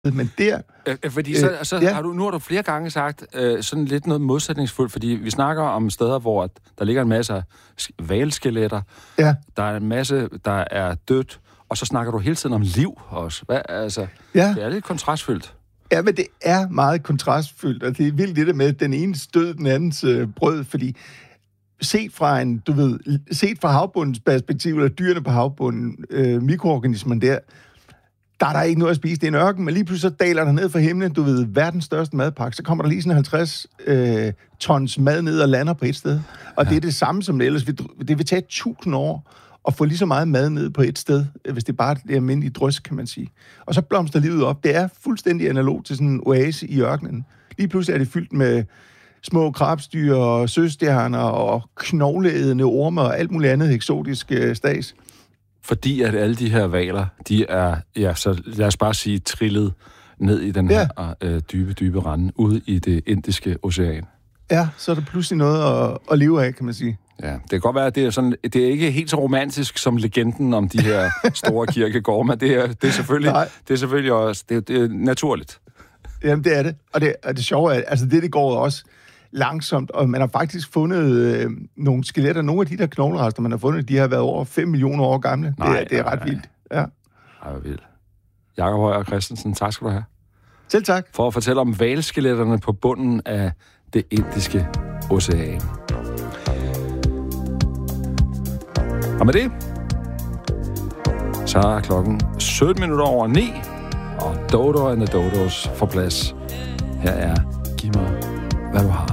Men der... Fordi nu har du flere gange sagt sådan lidt noget modsætningsfuldt, fordi vi snakker om steder, hvor der ligger en masse hvalskeletter, der er en masse, der er dødt, og så snakker du hele tiden om liv også. Det er lidt kontrastfyldt. Ja, men det er meget kontrastfyldt, og det er vildt det der med den ene stød, den andens brød, fordi set fra havbundens perspektiv, eller dyrene på havbunden, mikroorganismen der er der ikke noget at spise. Det er en ørken, men lige pludselig så daler der ned fra himlen, verdens største madpakke, så kommer der lige sådan 50 tons mad ned og lander på et sted. Og det er det samme som det ellers. Det vil tage 1000 år at få lige så meget mad ned på et sted, hvis det bare er almindelige drøs, kan man sige. Og så blomster livet op. Det er fuldstændig analog til sådan en oase i ørkenen. Lige pludselig er det fyldt med små krabstyr og søstjerner og knogleædende orme og alt muligt andet eksotisk stads. Fordi at alle de her hvaler, de er, så lad os bare sige, trillet ned i den her dybe rende ude i det Indiske Ocean. Ja, så er der pludselig noget at leve af, kan man sige. Ja, det kan godt være, at det er ikke helt så romantisk som legenden om de her store kirkegårde, men det er selvfølgelig også det er naturligt. Jamen, det er det. Og det sjove er, altså det går også langsomt, og man har faktisk fundet nogle skeletter. Nogle af de der knoglerester, man har fundet, de har været over 5 millioner år gamle. Det er ret vildt. Ja. Ej, hvor vildt. Jakob Højer Christensen, tak skal du have. Selv tak. For at fortælle om hvalskeletterne på bunden af det Indiske Ocean. Og med det, så er klokken 9:17, og Dodo and the Dodos får plads. Her er Giv mig, hvad du har.